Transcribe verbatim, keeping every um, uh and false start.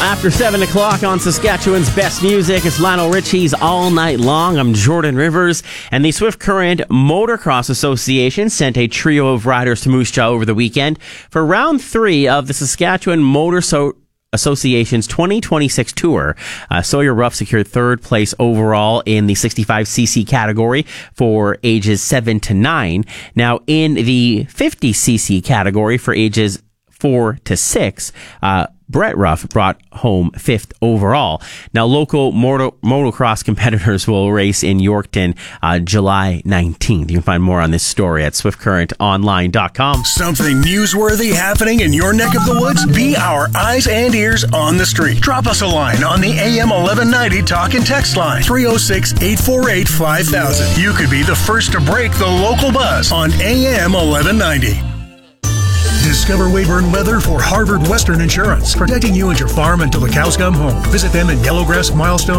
After seven o'clock on Saskatchewan's Best Music, it's Lionel Richie's All Night Long. I'm Jordan Rivers, and the Swift Current Motocross Association sent a trio of riders to Moose Jaw over the weekend for round three of the Saskatchewan Motor so- Association's twenty twenty-six tour. Uh, Sawyer Ruff secured third place overall in the sixty-five c c category for ages seven to nine. Now, in the fifty c c category for ages four to six, uh, Brett Ruff brought home fifth overall. Now, local moto- motocross competitors will race in Yorkton uh, July nineteenth. You can find more on this story at swift current online dot com. Something newsworthy happening in your neck of the woods? Be our eyes and ears on the street. Drop us a line on the A M eleven ninety talk and text line, three oh six, eight four eight, five thousand. You could be the first to break the local buzz on A M eleven ninety. Discover Weyburn Weather for Harvard Western Insurance, protecting you and your farm until the cows come home. Visit them in Yellowgrass, Milestone,